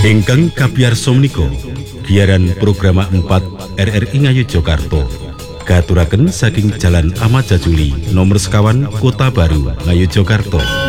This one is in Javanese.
Ingkang kapiyarsa menika giaran program 4 RRI Ngayogyakarta katuraken saking Jalan Ahmad Jajuli nomor sekawan Kota Baru Ngayogyakarta.